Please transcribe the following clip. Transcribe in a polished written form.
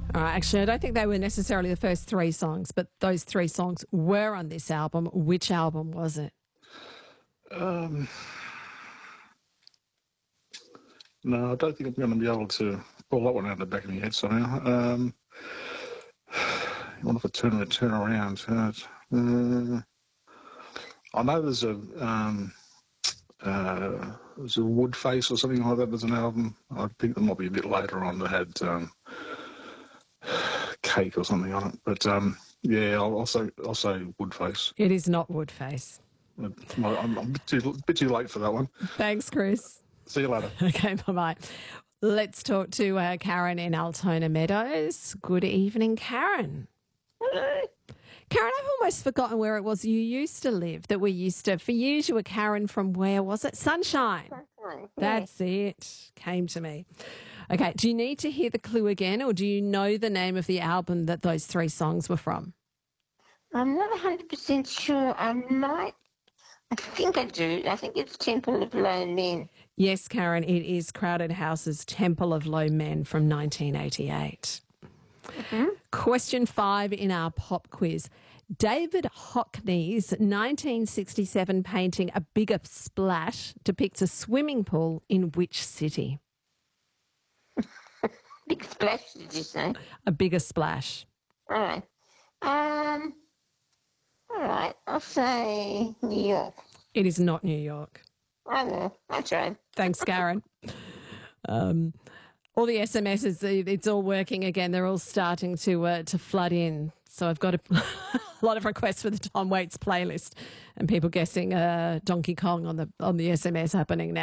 All right, actually, I don't think they were necessarily the first three songs, but those three songs were on this album. Which album was it? No, I don't think I'm going to be able to pull that one out of the back of my head somehow. I wonder if I turn around. I know there's a Woodface or something like that. There's an album. I think there might be a bit later on that had Cake or something on it. But yeah, I'll say Woodface. It is not Woodface. I'm a bit too late for that one. Thanks, Chris. See you later. Okay, bye-bye. Let's talk to Karen in Altona Meadows. Good evening, Karen. Hello. Karen, I've almost forgotten where it was you used to live, that we used to. For you were Karen from where was it? Sunshine. That's it. Came to me. Okay, do you need to hear the clue again, or do you know the name of the album that those three songs were from? I'm not 100% sure. I think I do. I think it's Temple of Low Men. Yes, Karen, it is Crowded House's Temple of Low Men from 1988. Mm-hmm. Question 5 in our pop quiz. David Hockney's 1967 painting A Bigger Splash depicts a swimming pool in which city? Big Splash, did you say? A Bigger Splash. All right. All right. I'll say New York. It is not New York. I know. I tried. Thanks, Karen. All the SMSs, it's all working again. They're all starting to flood in. So I've got a lot of requests for the Tom Waits playlist and people guessing Donkey Kong on the SMS happening now.